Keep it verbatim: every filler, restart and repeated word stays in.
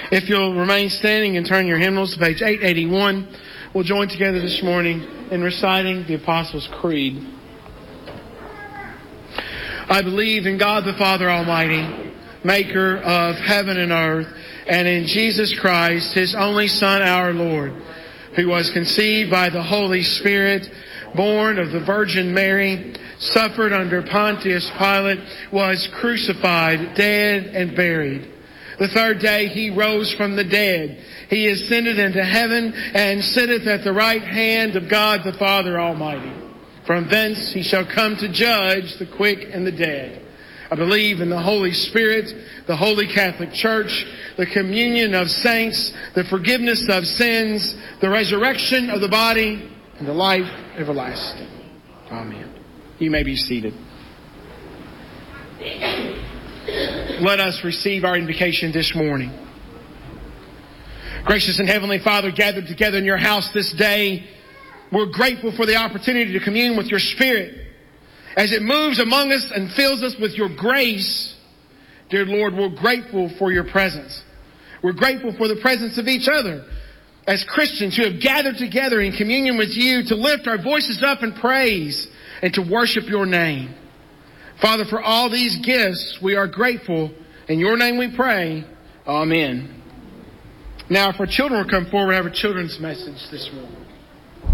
If you'll remain standing and turn your hymnals to page eight eighty-one, we'll join together this morning in reciting the Apostles' Creed. I believe in God the Father Almighty, maker of heaven and earth, and in Jesus Christ, His only Son, our Lord, who was conceived by the Holy Spirit, born of the Virgin Mary, suffered under Pontius Pilate, was crucified, dead, and buried. The third day He rose from the dead. He ascended into heaven and sitteth at the right hand of God the Father Almighty. From thence He shall come to judge the quick and the dead. I believe in the Holy Spirit, the Holy Catholic Church, the communion of saints, the forgiveness of sins, the resurrection of the body, and the life everlasting. Amen. You may be seated. Let us receive our invocation this morning. Gracious and Heavenly Father, gathered together in your house this day, we're grateful for the opportunity to commune with your Spirit as it moves among us and fills us with your grace. Dear Lord, we're grateful for your presence. We're grateful for the presence of each other as Christians who have gathered together in communion with you to lift our voices up in praise and to worship your name. Father, for all these gifts, we are grateful. In your name we pray. Amen. Now, if our children will come forward, I have a children's message this morning.